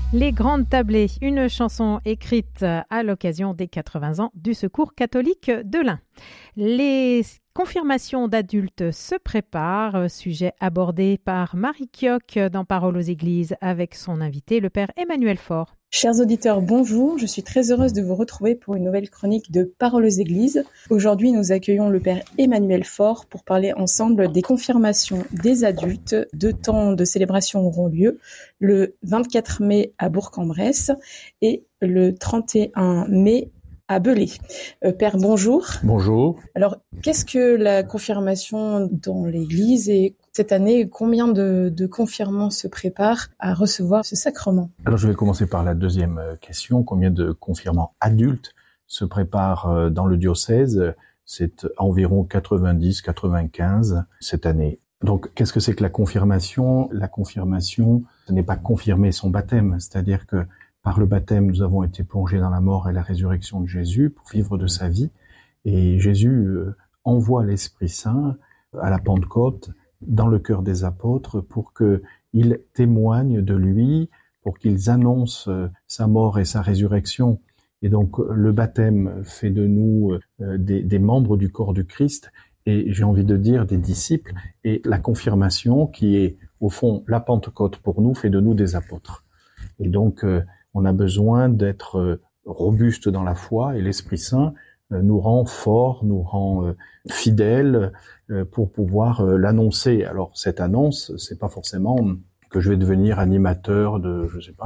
Les Grandes Tablées, une chanson écrite à l'occasion des 80 ans du Secours catholique de l'Ain. Les confirmations d'adultes se préparent, sujet abordé par Marie Kioch dans Paroles aux Églises avec son invité, le Père Emmanuel Faure. Chers auditeurs, bonjour, je suis très heureuse de vous retrouver pour une nouvelle chronique de Paroles aux Églises. Aujourd'hui, nous accueillons le Père Emmanuel Faure pour parler ensemble des confirmations des adultes. 2 temps de célébration auront lieu, le 24 mai à Bourg-en-Bresse et le 31 mai à Belay. Père, bonjour. Bonjour. Alors, qu'est-ce que la confirmation dans l'Église et cette année, combien de confirmants se préparent à recevoir ce sacrement? Alors, je vais commencer par la deuxième question. Combien de confirmants adultes se préparent dans le diocèse? C'est environ 90-95 cette année. Donc, qu'est-ce que c'est que la confirmation? La confirmation, ce n'est pas confirmer son baptême, c'est-à-dire que par le baptême, nous avons été plongés dans la mort et la résurrection de Jésus pour vivre de sa vie. Et Jésus envoie l'Esprit Saint à la Pentecôte dans le cœur des apôtres pour qu'ils témoignent de lui, pour qu'ils annoncent sa mort et sa résurrection. Et donc le baptême fait de nous des membres du corps du Christ et j'ai envie de dire des disciples. Et la confirmation, qui est au fond la Pentecôte pour nous, fait de nous des apôtres. Et donc on a besoin d'être robuste dans la foi et l'Esprit Saint nous rend forts, nous rend fidèles pour pouvoir l'annoncer. Alors cette annonce, c'est pas forcément que je vais devenir animateur de, je sais pas,